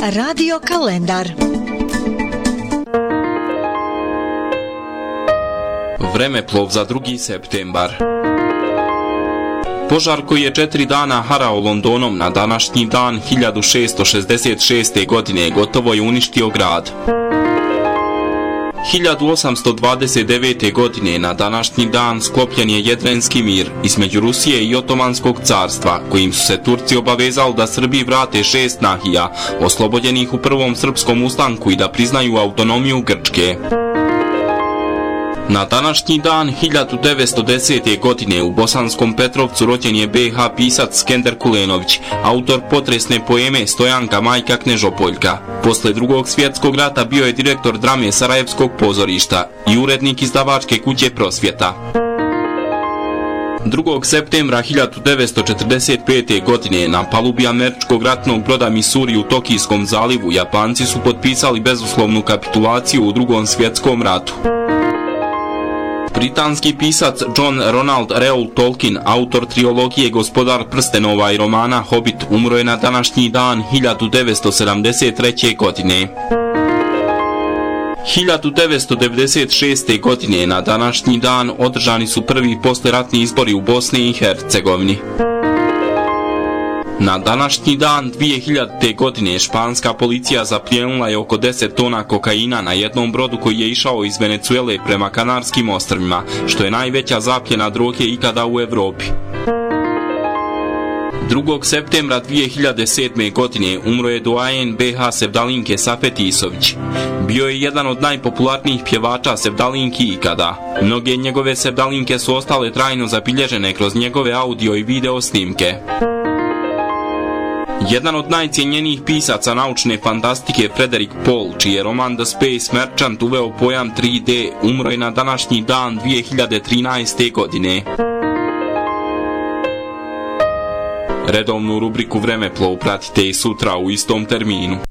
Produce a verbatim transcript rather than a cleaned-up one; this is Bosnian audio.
Radio kalendar. Vremeplov za drugi septembar. Požar koji je četiri dana harao Londonom na današnji dan hiljadu šesto šezdeset šeste. godine gotovo je uništio grad. hiljadu osamsto dvadeset devete. godine na današnji dan sklopljen je Jedrenski mir između Rusije i Otomanskog carstva, kojim su se Turci obavezali da Srbiji vrate šest nahija, oslobođenih u prvom srpskom ustanku, i da priznaju autonomiju Grčke. Na današnji dan hiljadu devetsto desete. godine u Bosanskom Petrovcu rođen je be ha pisac Skender Kulenović, autor potresne poeme Stojanka, majka Knežopoljka. Posle drugog svjetskog rata bio je direktor drame Sarajevskog pozorišta i urednik izdavačke kuće Prosvjeta. drugog septembra hiljadu devetsto četrdeset pete. godine na palubi američkog ratnog broda Missouri u Tokijskom zalivu Japanci su potpisali bezuslovnu kapitulaciju u drugom svjetskom ratu. Britanski pisac John Ronald Reuel Tolkien, autor trilogije Gospodar prstenova i romana Hobbit, umro je na današnji dan hiljadu devetsto sedamdeset treće. godine. hiljadu devetsto devedeset šeste. godine na današnji dan održani su prvi posleratni izbori u Bosni i Hercegovini. Na današnji dan dvije hiljadite. godine španska policija zaplijenila je oko deset tona kokaina na jednom brodu koji je išao iz Venecuele prema Kanarskim ostrvima, što je najveća zapljena droge ikada u Evropi. drugog septembra dvije hiljade sedme. godine umro je doajen be ha Sevdalinke Safetisović. Bio je jedan od najpopularnijih pjevača Sevdalinki ikada. Mnoge njegove Sevdalinke su ostale trajno zabilježene kroz njegove audio i video snimke. Jedan od najcijenjenijih pisaca naučne fantastike Frederik Pohl, čiji je roman The Space Merchant uveo pojam tri de, umro je na današnji dan dvije hiljade trinaeste. godine. Redovnu rubriku Vremeplov pratite i sutra u istom terminu.